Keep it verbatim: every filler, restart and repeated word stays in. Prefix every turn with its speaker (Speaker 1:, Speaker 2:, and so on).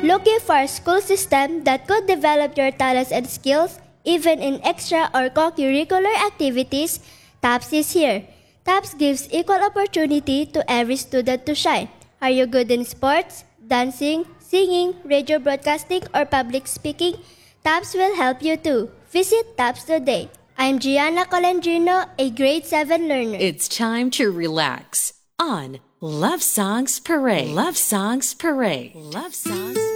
Speaker 1: Looking for a school system that could develop your talents and skills, even in extra or co-curricular activities? TAPS is here. TAPS gives equal opportunity to every student to shine. Are you good in sports, dancing, singing, radio broadcasting, or public speaking? TAPS will help you too. Visit TAPS today. I'm Gianna Colangino, a grade seven learner.
Speaker 2: It's time to relax on Love Songs Parade. Love Songs Parade. Love Songs